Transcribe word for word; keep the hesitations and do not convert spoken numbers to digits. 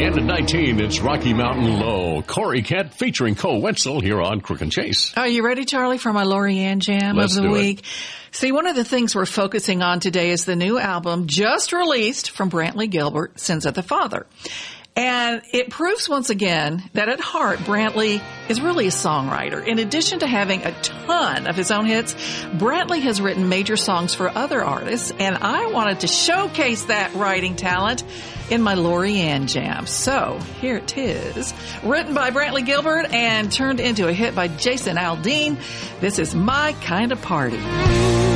And at nineteen, it's Rocky Mountain Low. Corey Kent featuring Cole Wetzel here on Crook and Chase. Are you ready, Charlie, for my Lorianne Jam Let's of the do week? It. See, one of the things we're focusing on today is the new album just released from Brantley Gilbert, Sins of the Father. And it proves once again that at heart, Brantley is really a songwriter. In addition to having a ton of his own hits, Brantley has written major songs for other artists, and I wanted to showcase that writing talent in my Lorianne Jam. So here it is, written by Brantley Gilbert and turned into a hit by Jason Aldean. This is My Kind of Party.